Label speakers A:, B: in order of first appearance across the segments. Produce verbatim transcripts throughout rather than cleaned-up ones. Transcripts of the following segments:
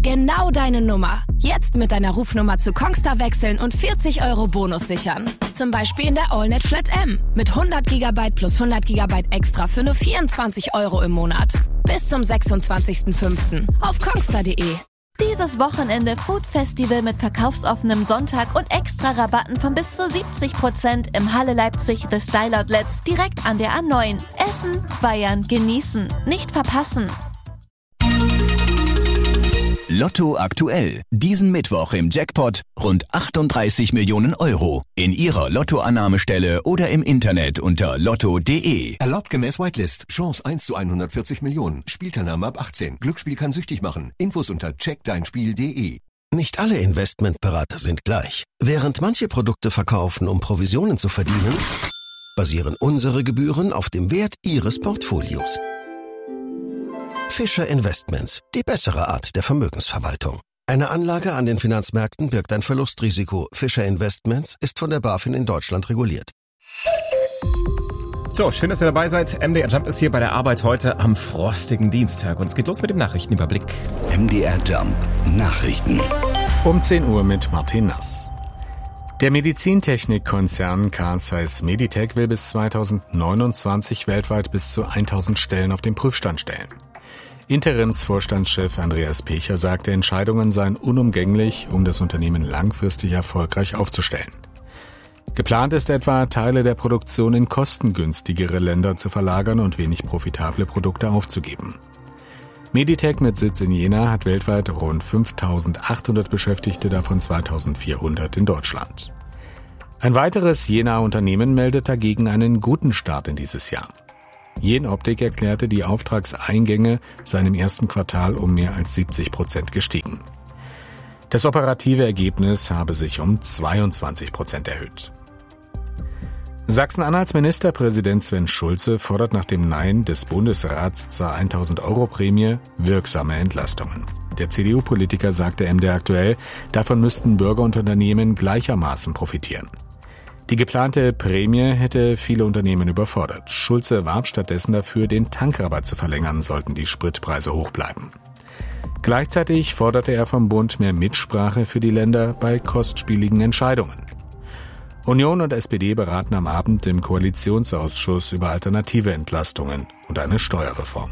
A: Genau deine Nummer. Jetzt mit deiner Rufnummer zu Kongstar wechseln und vierzig Euro Bonus sichern. Zum Beispiel in der AllNet Flat M mit hundert Gigabyte plus hundert Gigabyte extra für nur vierundzwanzig Euro im Monat. Bis zum sechsundzwanzigsten fünften auf kongstar punkt de.
B: Dieses Wochenende Food Festival mit verkaufsoffenem Sonntag und extra Rabatten von bis zu siebzig Prozent im Halle Leipzig The Style Outlets direkt an der A neun. Essen, feiern, genießen. Nicht verpassen.
C: Lotto aktuell. Diesen Mittwoch im Jackpot rund achtunddreißig Millionen Euro. In Ihrer Lottoannahmestelle oder im Internet unter lotto punkt de.
D: Erlaubt gemäß Whitelist. Chance eins zu hundertvierzig Millionen. Spielteilnahme ab achtzehn. Glücksspiel kann süchtig machen. Infos unter check dein spiel punkt de.
E: Nicht alle Investmentberater sind gleich. Während manche Produkte verkaufen, um Provisionen zu verdienen, basieren unsere Gebühren auf dem Wert Ihres Portfolios. Fischer Investments, die bessere Art der Vermögensverwaltung. Eine Anlage an den Finanzmärkten birgt ein Verlustrisiko. Fischer Investments ist von der BaFin in Deutschland reguliert.
F: So, schön, dass ihr dabei seid. M D R Jump ist hier bei der Arbeit heute am frostigen Dienstag. Und es geht los mit dem Nachrichtenüberblick.
C: M D R Jump Nachrichten.
G: Um zehn Uhr mit Martin Nass. Der Medizintechnikkonzern Carl Zeiss Meditec will bis zweitausendneunundzwanzig weltweit bis zu tausend Stellen auf den Prüfstand stellen. Interimsvorstandschef Andreas Pecher sagte, Entscheidungen seien unumgänglich, um das Unternehmen langfristig erfolgreich aufzustellen. Geplant ist etwa, Teile der Produktion in kostengünstigere Länder zu verlagern und wenig profitable Produkte aufzugeben. Meditec mit Sitz in Jena hat weltweit rund fünftausendachthundert Beschäftigte, davon zweitausendvierhundert in Deutschland. Ein weiteres Jena-Unternehmen meldet dagegen einen guten Start in dieses Jahr. Jenoptik erklärte, die Auftragseingänge seien im ersten Quartal um mehr als siebzig Prozent gestiegen. Das operative Ergebnis habe sich um zweiundzwanzig Prozent erhöht. Sachsen-Anhalts Ministerpräsident Sven Schulze fordert nach dem Nein des Bundesrats zur tausend-Euro-Prämie wirksame Entlastungen. Der C D U-Politiker sagte M D R aktuell, davon müssten Bürger und Unternehmen gleichermaßen profitieren. Die geplante Prämie hätte viele Unternehmen überfordert. Schulze warb stattdessen dafür, den Tankrabatt zu verlängern, sollten die Spritpreise hoch bleiben. Gleichzeitig forderte er vom Bund mehr Mitsprache für die Länder bei kostspieligen Entscheidungen. Union und S P D beraten am Abend im Koalitionsausschuss über alternative Entlastungen und eine Steuerreform.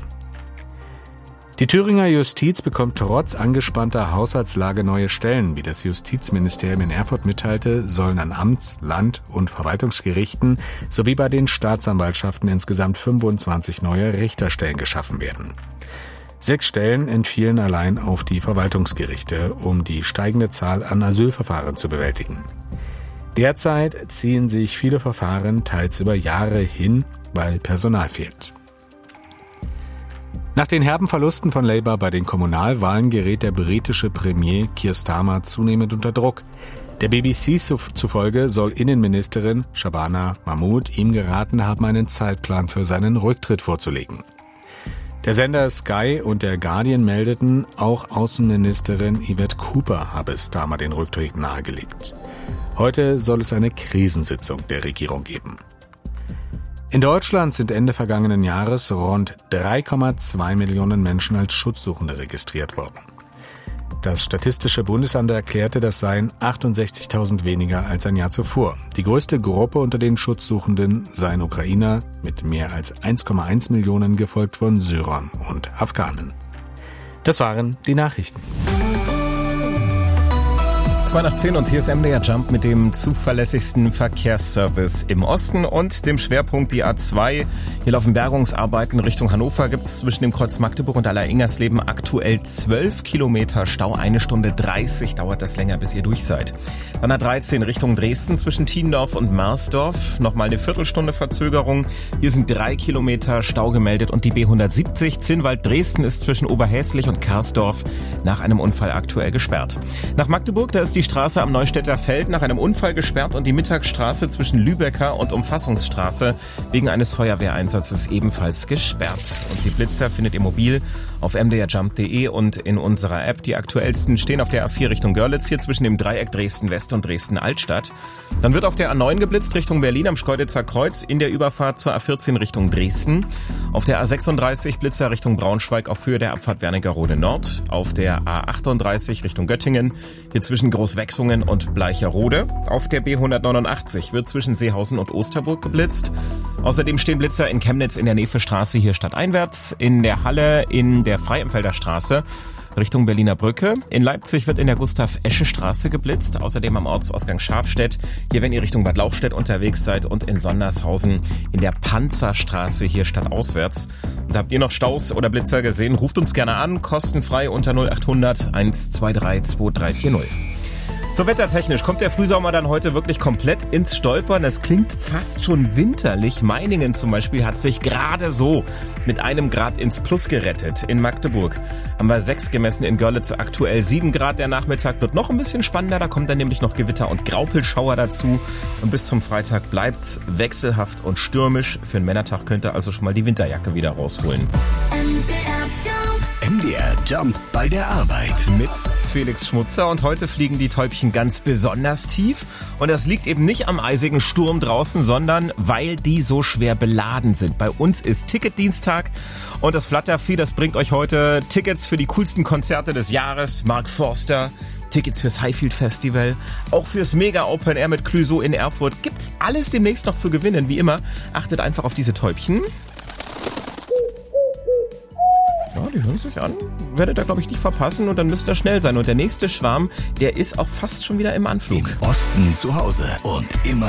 G: Die Thüringer Justiz bekommt trotz angespannter Haushaltslage neue Stellen. Wie das Justizministerium in Erfurt mitteilte, sollen an Amts-, Land- und Verwaltungsgerichten sowie bei den Staatsanwaltschaften insgesamt fünfundzwanzig neue Richterstellen geschaffen werden. Sechs Stellen entfielen allein auf die Verwaltungsgerichte, um die steigende Zahl an Asylverfahren zu bewältigen. Derzeit ziehen sich viele Verfahren teils über Jahre hin, weil Personal fehlt. Nach den herben Verlusten von Labour bei den Kommunalwahlen gerät der britische Premier Keir Starmer zunehmend unter Druck. Der B B C zufolge soll Innenministerin Shabana Mahmood ihm geraten haben, einen Zeitplan für seinen Rücktritt vorzulegen. Der Sender Sky und der Guardian meldeten, auch Außenministerin Yvette Cooper habe Starmer den Rücktritt nahegelegt. Heute soll es eine Krisensitzung der Regierung geben. In Deutschland sind Ende vergangenen Jahres rund drei Komma zwei Millionen Menschen als Schutzsuchende registriert worden. Das Statistische Bundesamt erklärte, das seien achtundsechzigtausend weniger als ein Jahr zuvor. Die größte Gruppe unter den Schutzsuchenden seien Ukrainer mit mehr als eins Komma eins Millionen, gefolgt von Syrern und Afghanen. Das waren die Nachrichten.
F: zwei nach zehn und hier ist M D R Jump mit dem zuverlässigsten Verkehrsservice im Osten und dem Schwerpunkt die A zwei. Hier laufen Bergungsarbeiten Richtung Hannover. Gibt es zwischen dem Kreuz Magdeburg und Aller-Ingersleben aktuell zwölf Kilometer Stau. Eine Stunde dreißig dauert das länger, bis ihr durch seid. Dann A dreizehn Richtung Dresden zwischen Tiendorf und Marsdorf. Nochmal eine Viertelstunde Verzögerung. Hier sind drei Kilometer Stau gemeldet und die B hundertsiebzig. Zinnwald-Dresden ist zwischen Oberhäslich und Karsdorf nach einem Unfall aktuell gesperrt. Nach Magdeburg, da ist die Straße am Neustädter Feld nach einem Unfall gesperrt und die Mittagsstraße zwischen Lübecker und Umfassungsstraße wegen eines Feuerwehreinsatzes ebenfalls gesperrt. Und die Blitzer findet ihr mobil auf m d r jump punkt d e und in unserer App. Die aktuellsten stehen auf der A vier Richtung Görlitz, hier zwischen dem Dreieck Dresden-West und Dresden-Altstadt. Dann wird auf der A neun geblitzt Richtung Berlin am Schkeuditzer Kreuz in der Überfahrt zur A vierzehn Richtung Dresden. Auf der A sechsunddreißig Blitzer Richtung Braunschweig auf Höhe der Abfahrt Wernigerode Nord. Auf der A achtunddreißig Richtung Göttingen, hier zwischen Großwechsungen und Bleicherode. Auf der B hundertneunundachtzig wird zwischen Seehausen und Osterburg geblitzt. Außerdem stehen Blitzer in Chemnitz in der Nefestraße hier stadteinwärts, in der Halle in der Freienfelder Straße Richtung Berliner Brücke. In Leipzig wird in der Gustav-Esche-Straße geblitzt, außerdem am Ortsausgang Schafstedt, hier wenn ihr Richtung Bad Lauchstädt unterwegs seid, und in Sondershausen in der Panzerstraße hier stadtauswärts. Und habt ihr noch Staus oder Blitzer gesehen? Ruft uns gerne an, kostenfrei unter null acht hundert eins zwei drei zwei drei vier null. So, wettertechnisch kommt der Frühsommer dann heute wirklich komplett ins Stolpern. Es klingt fast schon winterlich. Meiningen zum Beispiel hat sich gerade so mit einem Grad ins Plus gerettet. In Magdeburg haben wir sechs gemessen, in Görlitz aktuell sieben Grad. Der Nachmittag wird noch ein bisschen spannender. Da kommen dann nämlich noch Gewitter und Graupelschauer dazu. Und bis zum Freitag bleibt's wechselhaft und stürmisch. Für einen Männertag könnt ihr also schon mal die Winterjacke wieder rausholen.
C: M D R Jump bei der Arbeit.
F: Mit Felix Schmutzer, und heute fliegen die Täubchen ganz besonders tief, und das liegt eben nicht am eisigen Sturm draußen, sondern weil die so schwer beladen sind. Bei uns ist Ticketdienstag und das Fluttervieh, das bringt euch heute Tickets für die coolsten Konzerte des Jahres. Mark Forster, Tickets fürs Highfield Festival, auch fürs Mega Open Air mit Clouseau in Erfurt. Gibt's alles demnächst noch zu gewinnen. Wie immer, achtet einfach auf diese Täubchen. Ja, die hören sich an. Werdet ihr, glaube ich, nicht verpassen, und dann müsst ihr schnell sein. Und der nächste Schwarm, der ist auch fast schon wieder im Anflug.
C: Im Osten zu Hause und immer